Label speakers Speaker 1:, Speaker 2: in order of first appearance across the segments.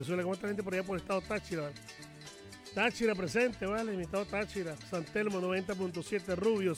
Speaker 1: Venezuela. ¿Cómo está la gente por allá por el estado Táchira? ¿Vale? Táchira presente, ¿vale? Mi estado Táchira. San Telmo 90.7, Rubio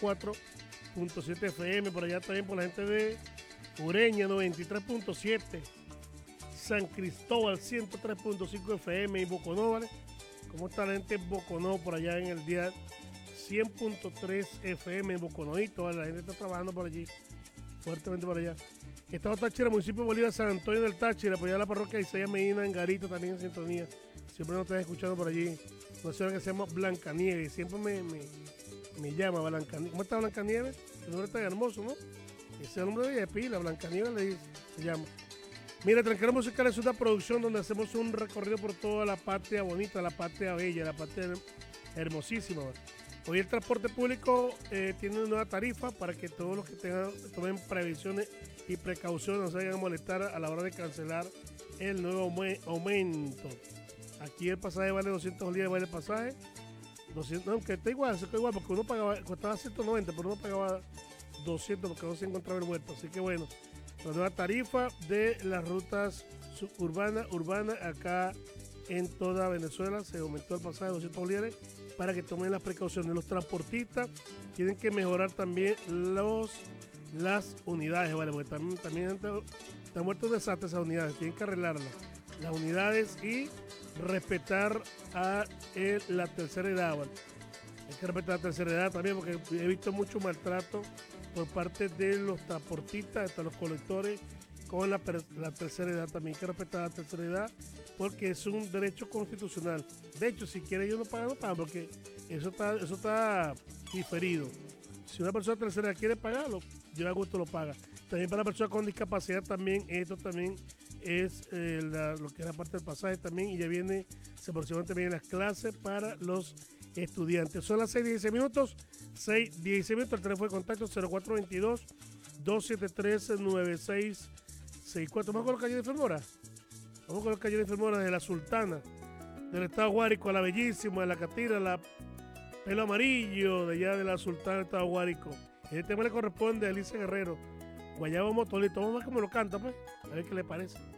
Speaker 1: 104.7 FM. Por allá también por la gente de Ureña 93.7. San Cristóbal 103.5 FM y Boconó, ¿vale? ¿Cómo está la gente en Boconó por allá en el día 100.3 FM en Boconoito? ¿Vale? La gente está trabajando por allí, fuertemente por allá. Estado Táchira, municipio de Bolívar, San Antonio del Táchira, por allá la parroquia Isaías Medina en Garita, también en sintonía. Siempre nos están escuchando por allí. Una señora que se llama Blancanieves, siempre me llama Blancanieves. ¿Cómo está Blancanieves? El nombre está hermoso, ¿no? Ese es el nombre de ella, pila, Blancanieves le dice, se llama. Mira, Tranquera Musical es una producción donde hacemos un recorrido por toda la patria bonita, la patria bella, la patria hermosísima. ¿Verdad? Hoy el transporte público tiene una nueva tarifa para que todos los que tomen previsiones y precauciones no se vayan a molestar a la hora de cancelar el nuevo aumento. Aquí el pasaje vale 200 bolívares, vale el pasaje 200, no, aunque está igual, porque uno pagaba, costaba 190, pero uno pagaba 200 porque no se encontraba el vuelto. Así que bueno, la nueva tarifa de las rutas urbanas acá en toda Venezuela se aumentó el pasaje de 200 bolívares para que tomen las precauciones. Los transportistas tienen que mejorar también las unidades, ¿vale? Porque también están muertos desastres esas unidades, tienen que arreglarlas. Las unidades y respetar a la tercera edad, ¿vale? Hay que respetar la tercera edad también porque he visto mucho maltrato por parte de los transportistas, hasta los colectores, con la tercera edad también. Hay que respetar la tercera edad porque es un derecho constitucional. De hecho, si quiere ellos no pagan, porque eso está diferido. Si una persona tercera quiere pagarlo, yo a gusto lo paga. También para la persona con discapacidad también, esto también es lo que es la parte del pasaje también, y ya se aproximan también las clases para los estudiantes. Son las 6:16 minutos, 6:16 minutos, el teléfono de contacto 0422-273-9664. Vamos con los calles de enfermora. Vamos con los calles de enfermora de la Sultana, del estado Guárico, a la Bellísima, a la Catira, la Pelo Amarillo, de allá de la Sultana del estado Guárico. Este tema le corresponde a Alicia Guerrero, Guayabo Motolito. Vamos a ver cómo lo canta, pues, a ver qué le parece.